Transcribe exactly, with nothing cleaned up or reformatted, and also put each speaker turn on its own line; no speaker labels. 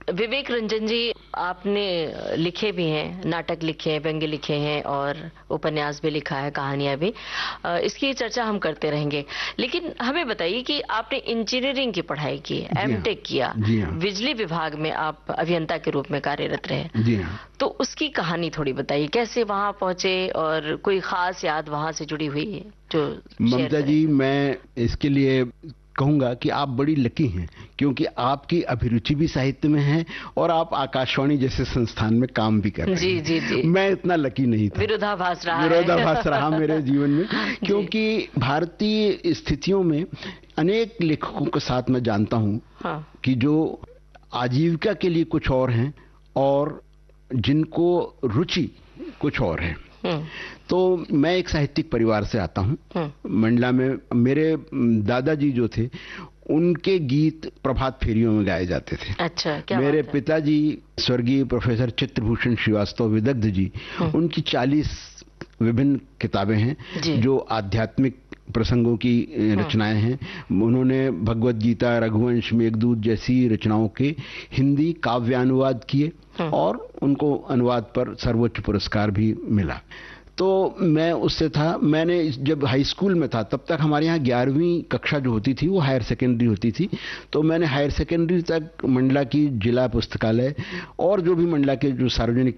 विवेक रंजन जी, आपने लिखे भी हैं, नाटक लिखे हैं, व्यंग्य लिखे हैं और उपन्यास भी लिखा है, कहानियां भी। अ, इसकी चर्चा हम करते रहेंगे, लेकिन हमें बताइए कि आपने इंजीनियरिंग की पढ़ाई की,
जी हाँ,
एमटेक किया,
जी हाँ,
बिजली विभाग में आप अभियंता के रूप में कार्यरत रहे।
जी हाँ।
तो उसकी कहानी थोड़ी बताइए, कैसे वहां पहुंचे और कोई खास याद वहां से जुड़ी हुई है जो शेयर
ममता
करें?
जी, मैं इसके लिए कहूंगा कि आप बड़ी लकी हैं, क्योंकि आपकी अभिरुचि भी साहित्य में है और आप आकाशवाणी जैसे संस्थान में काम भी कर रहे
जी
हैं।
जी जी।
मैं इतना लकी नहीं था।
विरोधाभास रहा है।
विरोधाभास रहा मेरे जीवन में, क्योंकि भारतीय स्थितियों में अनेक लेखकों के साथ मैं जानता हूं
हाँ।
कि जो आजीविका के लिए कुछ और हैं और जिनको रुचि कुछ और है। तो मैं एक साहित्यिक परिवार से आता हूं। मंडला में मेरे दादाजी जो थे, उनके गीत प्रभात फेरियों में गाए जाते थे।
अच्छा, क्या
मेरे
बात है?
पिताजी स्वर्गीय प्रोफेसर चित्रभूषण श्रीवास्तव विदग्ध जी, उनकी चालीस विभिन्न किताबें हैं जो आध्यात्मिक प्रसंगों की रचनाएं हैं। उन्होंने भगवत गीता, रघुवंश, मेघदूत जैसी रचनाओं के हिंदी काव्यानुवाद किए और उनको अनुवाद पर सर्वोच्च पुरस्कार भी मिला। तो मैं उससे था। मैंने जब हाई स्कूल में था तब तक हमारे यहाँ ग्यारहवीं कक्षा जो होती थी वो हायर सेकेंडरी होती थी। तो मैंने हायर सेकेंडरी तक मंडला की जिला पुस्तकालय और जो भी मंडला के जो सार्वजनिक